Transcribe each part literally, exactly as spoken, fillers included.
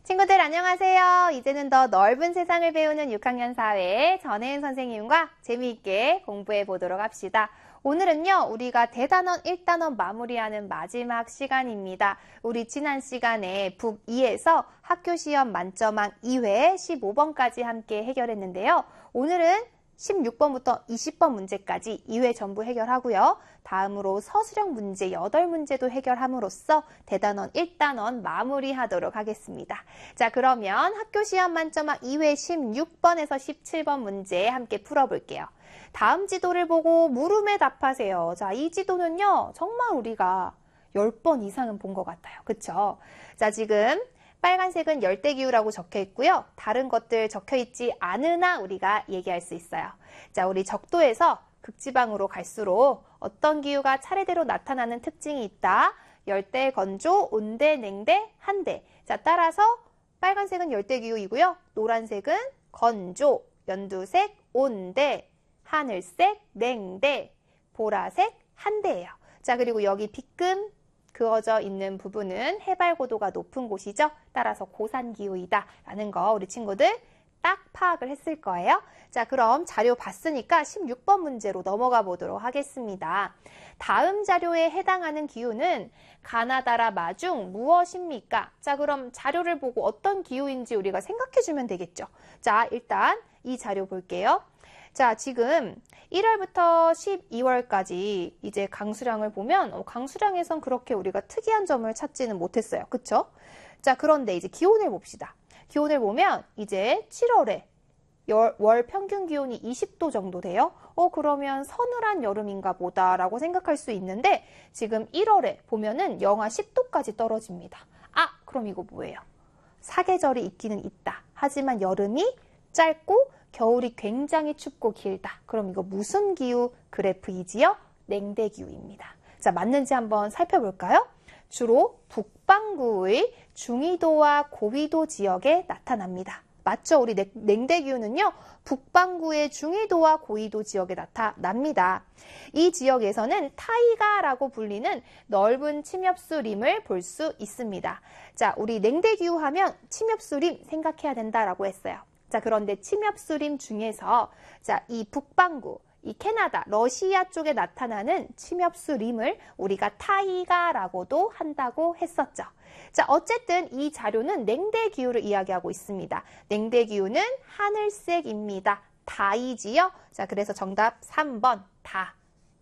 친구들 안녕하세요. 이제는 더 넓은 세상을 배우는 육 학년 사회 전혜은 선생님과 재미있게 공부해 보도록 합시다. 오늘은요, 우리가 대단원 일 단원 마무리하는 마지막 시간입니다. 우리 지난 시간에 북 이에서 학교시험 만점왕 이 회 십오 번까지 함께 해결했는데요. 오늘은 십육 번부터 이십 번 문제까지 이 회 전부 해결하고요. 다음으로 서술형 문제 여덟 문제도 해결함으로써 대단원 일 단원 마무리하도록 하겠습니다. 자, 그러면 학교시험 만점왕 이 회 십육 번에서 십칠 번 문제 함께 풀어볼게요. 다음 지도를 보고 물음에 답하세요. 자, 이 지도는요, 정말 우리가 열 번 이상은 본 것 같아요. 그쵸? 자, 지금 빨간색은 열대기후라고 적혀 있고요. 다른 것들 적혀 있지 않으나 우리가 얘기할 수 있어요. 자, 우리 적도에서 극지방으로 갈수록 어떤 기후가 차례대로 나타나는 특징이 있다. 열대, 건조, 온대, 냉대, 한대. 자, 따라서 빨간색은 열대기후이고요. 노란색은 건조, 연두색, 온대, 하늘색, 냉대, 보라색, 한대예요. 자, 그리고 여기 빗금 그어져 있는 부분은 해발 고도가 높은 곳이죠. 따라서 고산기후이다 라는 거 우리 친구들 딱 파악을 했을 거예요. 자, 그럼 자료 봤으니까 십육 번 문제로 넘어가 보도록 하겠습니다. 다음 자료에 해당하는 기후는 가나다라 마중 무엇입니까? 자, 그럼 자료를 보고 어떤 기후인지 우리가 생각해 주면 되겠죠. 자, 일단 이 자료 볼게요. 자, 지금 일 월부터 십이 월까지 이제 강수량을 보면 어, 강수량에선 그렇게 우리가 특이한 점을 찾지는 못했어요. 그쵸? 자, 그런데 이제 기온을 봅시다. 기온을 보면 이제 칠 월에 열, 월 평균 기온이 이십 도 정도 돼요. 어, 그러면 서늘한 여름인가 보다라고 생각할 수 있는데 지금 일 월에 보면은 영하 십 도까지 떨어집니다. 아, 그럼 이거 뭐예요? 사계절이 있기는 있다. 하지만 여름이 짧고 겨울이 굉장히 춥고 길다. 그럼 이거 무슨 기후 그래프이지요? 냉대기후입니다. 자, 맞는지 한번 살펴볼까요? 주로 북반구의 중위도와 고위도 지역에 나타납니다. 맞죠? 우리 냉대기후는요, 북반구의 중위도와 고위도 지역에 나타납니다. 이 지역에서는 타이가라고 불리는 넓은 침엽수림을 볼 수 있습니다. 자, 우리 냉대기후 하면 침엽수림 생각해야 된다라고 했어요. 자, 그런데 침엽수림 중에서 자, 이 북반구, 이 캐나다, 러시아 쪽에 나타나는 침엽수림을 우리가 타이가라고도 한다고 했었죠. 자, 어쨌든 이 자료는 냉대기후를 이야기하고 있습니다. 냉대기후는 하늘색입니다. 다이지요? 자, 그래서 정답 삼 번 다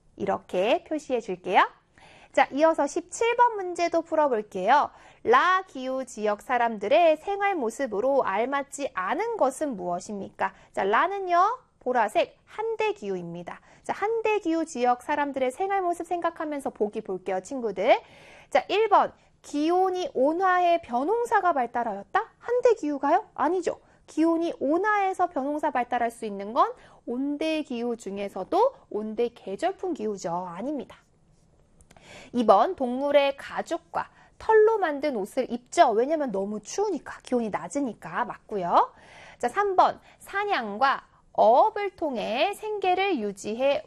이렇게 표시해 줄게요. 자, 이어서 십칠 번 문제도 풀어볼게요. 라 기후 지역 사람들의 생활 모습으로 알맞지 않은 것은 무엇입니까? 자, 라는요, 보라색 한대 기후입니다. 자, 한대 기후 지역 사람들의 생활 모습 생각하면서 보기 볼게요, 친구들. 자, 일 번 기온이 온화해 변홍사가 발달하였다? 한대 기후가요? 아니죠. 기온이 온화해서 변홍사 발달할 수 있는 건 온대 기후 중에서도 온대 계절풍 기후죠. 아닙니다. 이 번 동물의 가죽과 털로 만든 옷을 입죠. 왜냐면 너무 추우니까, 기온이 낮으니까. 맞고요. 자, 삼 번 사냥과 어업을 통해 생계를 유지해